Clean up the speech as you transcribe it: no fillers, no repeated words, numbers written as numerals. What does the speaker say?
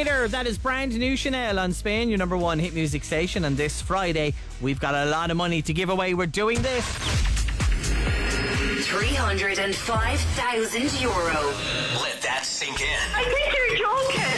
later. That is brand new Chanel on Spin, your number one hit music station. And this Friday, we've got a lot of money to give away. We're doing this. €305,000. Let that sink in. I think you're joking.